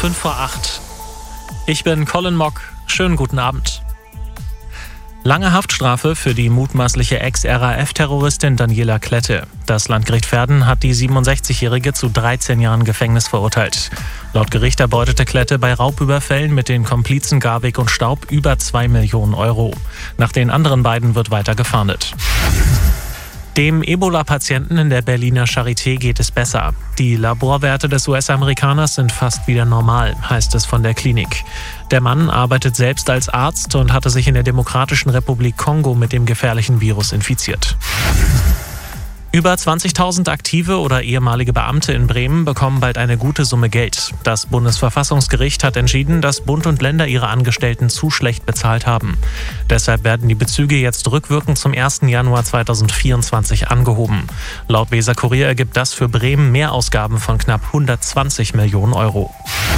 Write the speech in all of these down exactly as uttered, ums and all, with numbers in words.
fünf vor acht. Ich bin Colin Mock. Schönen guten Abend. Lange Haftstrafe für die mutmaßliche Ex-R A F-Terroristin Daniela Klette. Das Landgericht Verden hat die siebenundsechzigjährige zu dreizehn Jahren Gefängnis verurteilt. Laut Gericht erbeutete Klette bei Raubüberfällen mit den Komplizen Garwig und Staub über zwei Millionen Euro. Nach den anderen beiden wird weiter gefahndet. Dem Ebola-Patienten in der Berliner Charité geht es besser. Die Laborwerte des U S-Amerikaners sind fast wieder normal, heißt es von der Klinik. Der Mann arbeitet selbst als Arzt und hatte sich in der Demokratischen Republik Kongo mit dem gefährlichen Virus infiziert. Über zwanzigtausend aktive oder ehemalige Beamte in Bremen bekommen bald eine gute Summe Geld. Das Bundesverfassungsgericht hat entschieden, dass Bund und Länder ihre Angestellten zu schlecht bezahlt haben. Deshalb werden die Bezüge jetzt rückwirkend zum ersten Januar zweitausendvierundzwanzig angehoben. Laut Weser-Kurier ergibt das für Bremen Mehrausgaben von knapp hundertzwanzig Millionen Euro.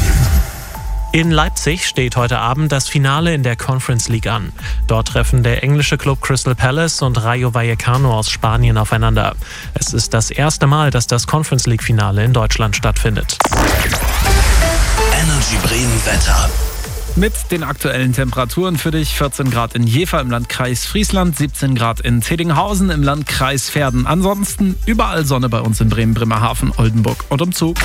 In Leipzig steht heute Abend das Finale in der Conference League an. Dort treffen der englische Club Crystal Palace und Rayo Vallecano aus Spanien aufeinander. Es ist das erste Mal, dass das Conference League Finale in Deutschland stattfindet. Energy Bremen Wetter. Mit den aktuellen Temperaturen für dich: vierzehn Grad in Jever im Landkreis Friesland, siebzehn Grad in Teddinghausen im Landkreis Verden. Ansonsten überall Sonne bei uns in Bremen, Bremerhaven, Oldenburg und Umzug.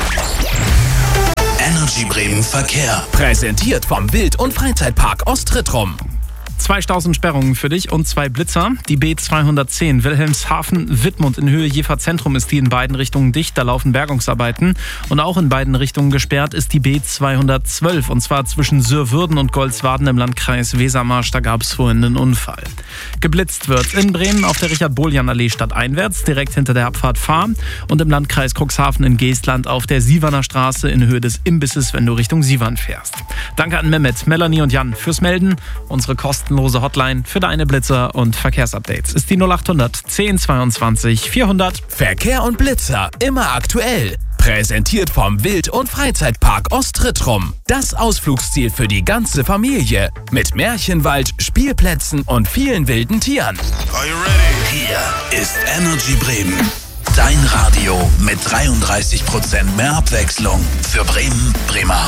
Energy Bremen Verkehr. Präsentiert vom Wild- und Freizeitpark Ostrittrum. Zwei Stausensperrungen für dich und zwei Blitzer. Die B zweihundertzehn Wilhelmshaven-Wittmund in Höhe Jever Zentrum ist die in beiden Richtungen dicht. Da laufen Bergungsarbeiten. Und auch in beiden Richtungen gesperrt ist die B zweihundertzwölf. Und zwar zwischen Sürwürden und Golzwarden im Landkreis Wesermarsch. Da gab es vorhin einen Unfall. Geblitzt wird in Bremen auf der Richard-Boljan-Allee stadteinwärts, direkt hinter der Abfahrt Fahr. Und im Landkreis Cuxhaven in Geestland auf der Sieverner Straße in Höhe des Imbisses, wenn du Richtung Sievern fährst. Danke an Mehmet, Melanie und Jan fürs Melden. Unsere kostenlose Hotline für deine Blitzer und Verkehrsupdates ist die null achthundert zehn zweiundzwanzig vierhundert. Verkehr und Blitzer immer aktuell. Präsentiert vom Wild- und Freizeitpark Ostrittrum. Das Ausflugsziel für die ganze Familie. Mit Märchenwald, Spielplätzen und vielen wilden Tieren. Are you ready? Hier ist Energy Bremen. Dein Radio mit dreiunddreißig Prozent mehr Abwechslung für Bremen, Bremerhaven